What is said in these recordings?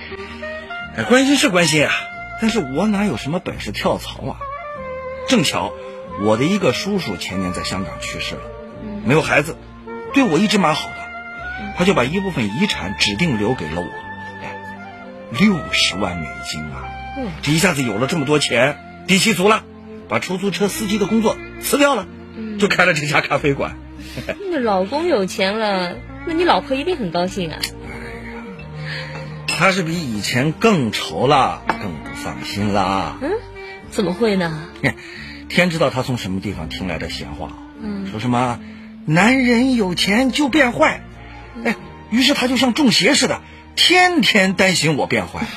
关心是关心啊，但是我哪有什么本事跳槽啊？正巧我的一个叔叔前年在香港去世了，没有孩子，对我一直蛮好的，他就把一部分遗产指定留给了我，60万美金啊！这一下子有了这么多钱，底气足了，把出租车司机的工作辞掉了，就开了这家咖啡馆。 那老公有钱了，那你老婆一定很高兴啊。 他是比以前更愁了，更不放心啦。 怎么会呢？ 天知道他从什么地方听来的闲话，说什么男人有钱就变坏，于是他就像中邪似的，天天担心我变坏。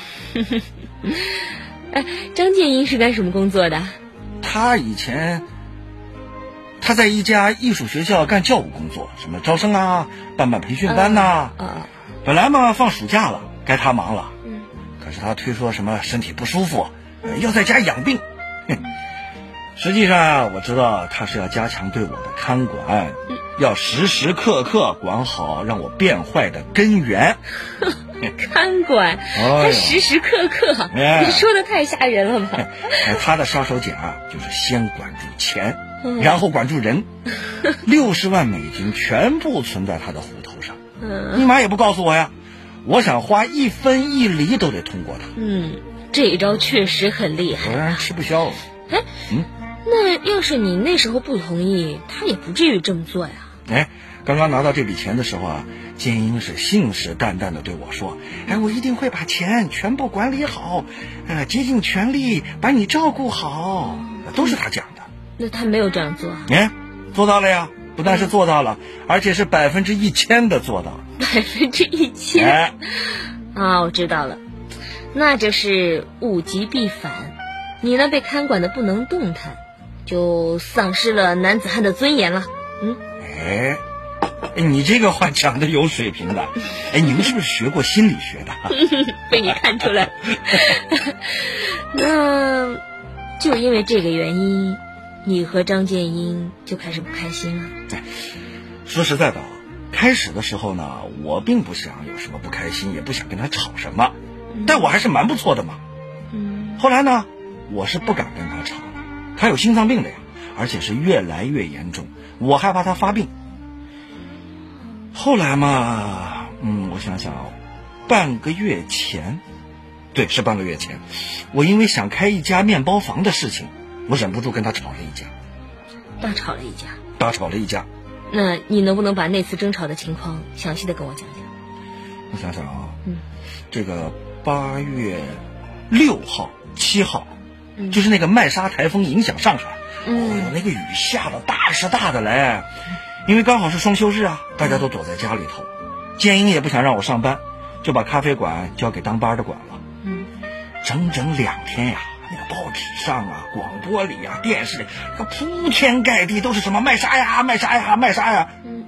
张建英是干什么工作的？ 他以前在一家艺术学校干教务工作，什么招生啊，办培训班呐。本来嘛放暑假了，该他忙了。可是他推说什么身体不舒服，要在家养病。实际上我知道他是要加强对我的看管，要时时刻刻管好让我变坏的根源。 看管，还时时刻刻，你说的太吓人了吧？ 他的杀手锏就是先管住钱，然后管住人。60万美金全部存在他的户头上，你妈也不告诉我呀，我想花1分1厘都得通过他。 这一招确实很厉害， 让人吃不消。 那要是你那时候不同意，他也不至于这么做呀。 刚刚拿到这笔钱的时候啊，建英是信誓旦旦地对我说，我一定会把钱全部管理好，竭尽全力把你照顾好，都是他讲的。 那他没有这样做？ 做到了呀，不但是做到了，而且是1000%的做到。 1000%？我知道了，那就是物极必反。你呢，被看管的不能动弹，就丧失了男子汉的尊严了。 你这个话讲的有水平的。你们是不是学过心理学的？ 被你看出来。那就因为这个原因，你和张建英就开始不开心了？ 说实在的，开始的时候呢，我并不想有什么不开心，也不想跟他吵什么，但我还是蛮不错的嘛。后来呢，我是不敢跟他吵了，他有心脏病的呀，而且是越来越严重，我害怕他发病。后来嘛，我想想，半个月前，是半个月前，我因为想开一家面包房的事情，我忍不住跟他吵了一架。 大吵了一架。那你能不能把那次争吵的情况详细的跟我讲讲？ 我想想啊，这个8月6号、7号，就是那个麦莎台风影响上海，那个雨下的大是大的嘞。因为刚好是双休日啊，大家都躲在家里头，建英也不想让我上班，就把咖啡馆交给当班的管了。整整2天呀，那个报纸上啊、广播里啊、电视里，铺天盖地都是什么麦莎呀、麦莎呀、麦莎呀。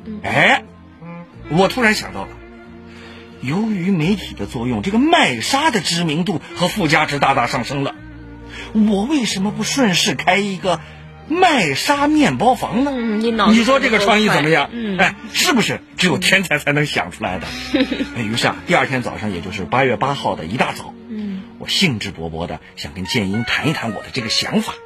我突然想到了，由于媒体的作用，这个麦莎的知名度和附加值大大上升了。我为什么不顺势开一个麦莎面包房呢？你说这个创意怎么样？是不是只有天才才能想出来的？于是第2天早上，也就是8月8号的一大早，我兴致勃勃的想跟建英谈一谈我的这个想法。